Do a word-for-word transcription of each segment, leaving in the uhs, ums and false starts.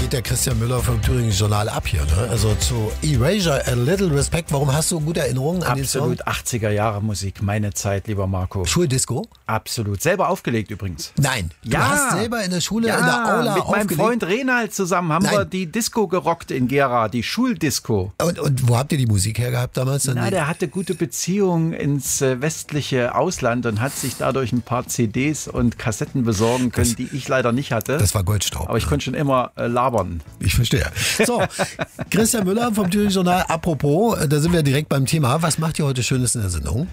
geht der Christian Müller vom Thüringen Journal ab hier. Ne? Also zu Erasure, A Little Respect. Warum hast du gute Erinnerungen an den Song? Absolut achtziger Jahre Musik, meine Zeit, lieber Marco. Schuldisco? Absolut. Selber aufgelegt übrigens. Nein, du ja. hast selber in der Schule, ja, in der Aula mit aufgelegt? meinem Freund Renald zusammen haben Nein. wir die Disco gerockt in Gera, die Schuldisco. Und, und wo habt ihr die Musik her gehabt damals? Na, der hatte gute Beziehungen ins äh, westliche Ausland und hat sich dadurch ein paar C Ds und Kassetten besorgen können, Das- die ich leider nicht hatte. Das war Goldstaub. Aber ich konnte schon immer äh, labern. Ich verstehe. So, Christian Müller vom Thüringen Journal. Apropos, da sind wir direkt beim Thema. Was macht ihr heute Schönes in der Sendung?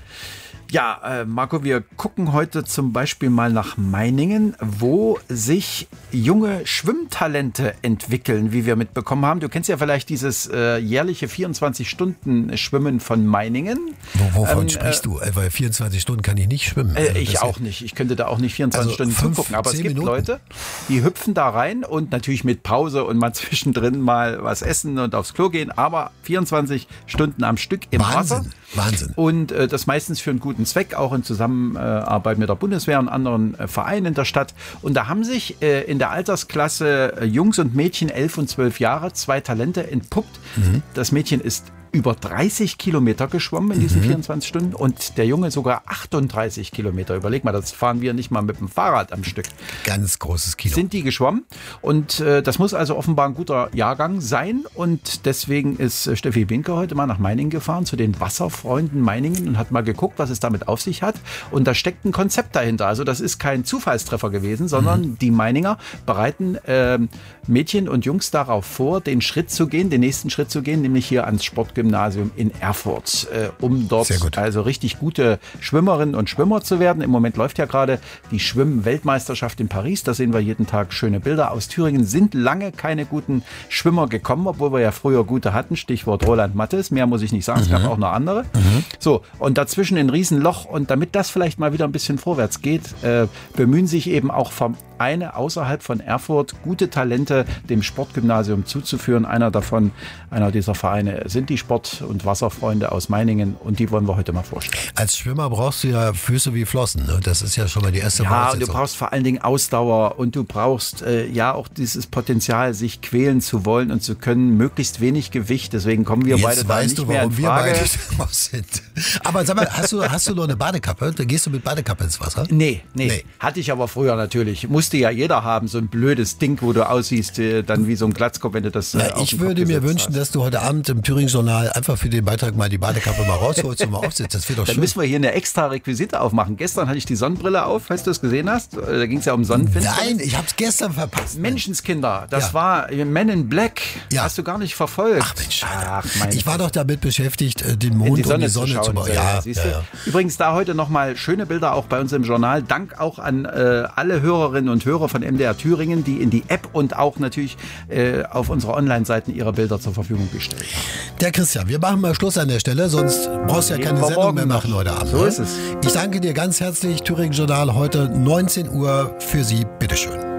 Ja, äh, Marco, wir gucken heute zum Beispiel mal nach Meiningen, wo sich junge Schwimmtalente entwickeln, wie wir mitbekommen haben. Du kennst ja vielleicht dieses äh, jährliche vierundzwanzig-Stunden-Schwimmen von Meiningen. Wo, wovon Ähm, sprichst du? Weil vierundzwanzig Stunden kann ich nicht schwimmen. Äh, Also ich das- auch nicht. Ich könnte da auch nicht vierundzwanzig Also Stunden fünf, zugucken. Aber es zehn gibt Minuten. Leute, die hüpfen da rein und natürlich mit Pause und mal zwischendrin mal was essen und aufs Klo gehen. Aber vierundzwanzig Stunden am Stück im Wahnsinn, Wasser. Wahnsinn. Und äh, das meistens für einen guten Zweck, auch in Zusammenarbeit mit der Bundeswehr und anderen äh, Vereinen in der Stadt. Und da haben sich äh, in der Altersklasse äh, Jungs und Mädchen elf und zwölf Jahre zwei Talente entpuppt. Mhm. Das Mädchen ist über dreißig Kilometer geschwommen in Mhm. diesen vierundzwanzig Stunden und der Junge sogar achtunddreißig Kilometer. Überleg mal, das fahren wir nicht mal mit dem Fahrrad am Stück. Ganz großes Kino. Sind die geschwommen und äh, das muss also offenbar ein guter Jahrgang sein und deswegen ist äh, Steffi Binke heute mal nach Meiningen gefahren zu den Wasserfreunden Meiningen und hat mal geguckt, was es damit auf sich hat und da steckt ein Konzept dahinter. Also das ist kein Zufallstreffer gewesen, sondern Mhm. die Meininger bereiten äh, Mädchen und Jungs darauf vor, den Schritt zu gehen, den nächsten Schritt zu gehen, nämlich hier ans Sportgymnasium in Erfurt, äh, um dort Sehr gut. also richtig gute Schwimmerinnen und Schwimmer zu werden. Im Moment läuft ja gerade die Schwimm-Weltmeisterschaft in Paris. Da sehen wir jeden Tag schöne Bilder aus Thüringen. Sind lange keine guten Schwimmer gekommen, obwohl wir ja früher gute hatten. Stichwort Roland Mattes. Mehr muss ich nicht sagen. Es gab auch noch andere. So, und dazwischen ein Riesenloch. Und damit das vielleicht mal wieder ein bisschen vorwärts geht, äh, bemühen sich eben auch Vereine außerhalb von Erfurt, gute Talente dem Sportgymnasium zuzuführen. Einer davon, einer dieser Vereine sind die Sport- und Wasserfreunde aus Meiningen. Und die wollen wir heute mal vorstellen. Als Schwimmer brauchst du ja Füße wie Flossen. Ne? Das ist ja schon mal die erste Ja, und du Voraussetzung. brauchst vor allen Dingen Ausdauer und du brauchst äh, ja auch dieses Potenzial, sich quälen zu wollen und zu können, möglichst wenig Gewicht. Deswegen kommen wir beide Jetzt da weißt nicht du, mehr in warum wir Frage. beide raus sind. Aber sag mal, hast du, hast du noch eine Badekappe? Da gehst du mit Badekappe ins Wasser? Nee, nee, Nee. hatte ich aber früher natürlich. Musste ja jeder haben, so ein blödes Ding, wo du aussiehst, äh, dann wie so ein Glatzkopf, wenn du das äh, Na, auf ich den Kopf würde mir gesetzt wünschen, hast. dass du heute Abend im Thüringen Journal einfach für den Beitrag mal die Badekappe mal rausholst und mal aufsetzt. Das wird doch Dann schön. müssen wir hier eine extra Requisite aufmachen. Gestern hatte ich die Sonnenbrille auf, falls du es gesehen hast. Äh, Da ging es ja um Sonnenfinsternis. Nein, ich hab's gestern verpasst. Menschenskinder, das Ja. war Men in Black. Ja. Hast du gar nicht verfolgt. Ach Mensch, Ach, meine ich war doch damit beschäftigt, äh, den in Mond die Sonne, und die Sonne zu, zu, schauen. bauen. Ja, Ja, siehst ja, du? ja. Übrigens da heute nochmal schöne Bilder auch bei uns im Journal. Dank auch an äh, alle Hörerinnen und Hörer von M D R Thüringen, die in die App und auch natürlich äh, auf unserer Online-Seiten ihre Bilder zur Verfügung gestellt haben. Der Christian, wir machen mal Schluss an der Stelle, sonst brauchst du ja Reden keine wir Sendung morgen mehr noch. machen heute Abend. So ne? ist es. Ich danke dir ganz herzlich. Thüringen Journal heute neunzehn Uhr für Sie. Bitteschön.